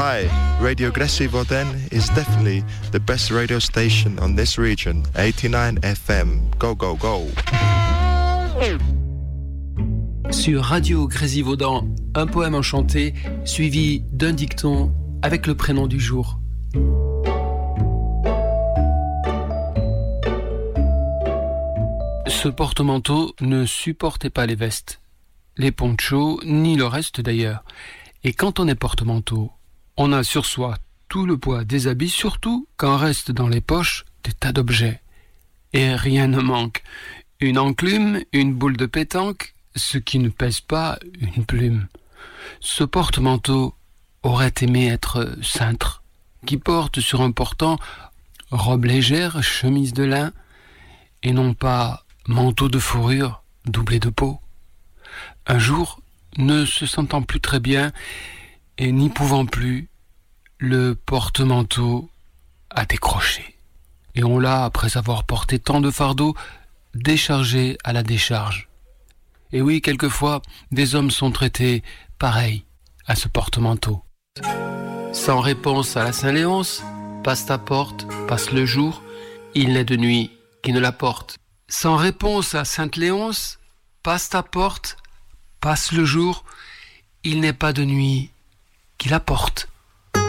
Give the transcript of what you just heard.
Hi, Radio Gressivo then is definitely the best radio station on this region, 89 FM. Go, go, go. Sur Radio Grésivaudan, un poème enchanté suivi d'un dicton avec le prénom du jour. Ce porte-manteau ne supportait pas les vestes, les ponchos, ni le reste d'ailleurs. Et quand on est porte-manteau, on a sur soi tout le poids des habits, surtout quand reste dans les poches des tas d'objets. Et rien ne manque. Une enclume, une boule de pétanque, ce qui ne pèse pas une plume. Ce porte-manteau aurait aimé être cintre, qui porte sur un portant robe légère, chemise de lin, et non pas manteau de fourrure doublé de peau. Un jour, ne se sentant plus très bien et n'y pouvant plus, le porte-manteau a décroché. Et on l'a, après avoir porté tant de fardeaux, déchargé à la décharge. Et oui, quelquefois, des hommes sont traités pareil à ce porte-manteau. Sans réponse à la Saint-Léonce, passe ta porte, passe le jour, il n'est de nuit qui ne la porte. Sans réponse à Sainte-Léonce, passe ta porte, passe le jour, il n'est pas de nuit qui la porte.